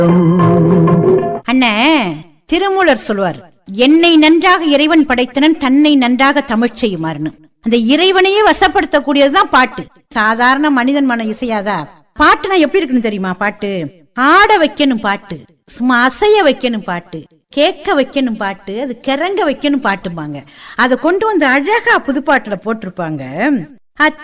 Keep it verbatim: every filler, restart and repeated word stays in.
அண்ணே, திருமூலர் சொல்வார், என்னை நன்றாக இறைவன் படைத்தனன், தன்னை நன்றாக தமிழ் செய்யுமாறுன்னு. அந்த இறைவனையே வசப்படுத்தக்கூடியதுதான் பாட்டு. சாதாரண மனிதன் மன இசையாதா? பாட்டுனா எப்படி இருக்குன்னு தெரியுமா? பாட்டு ஆட வைக்கணும், பாட்டு சும்மா அசைய வைக்கணும், பாட்டு கேட்க வைக்கணும், பாட்டு அது கிறங்க வைக்கணும் பாட்டுப்பாங்க. அதை கொண்டு வந்து அழகா புதுப்பாட்டுல போட்டிருப்பாங்க.